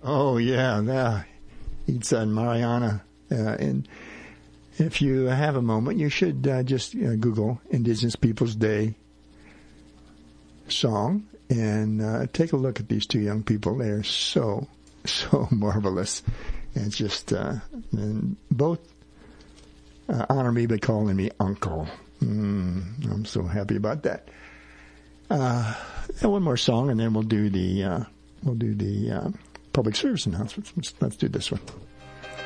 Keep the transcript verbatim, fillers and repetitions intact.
Oh, yeah. yeah. It's uh, Mariana. Uh, and if you have a moment, you should uh, just uh, Google Indigenous Peoples Day song and uh, take a look at these two young people. They're so, so marvelous. And it's just, uh, and both uh, honor me by calling me Uncle. Mm, I'm so happy about that. Uh, and one more song, and then we'll do the uh, we'll do the uh, public service announcements. Let's, let's do this one.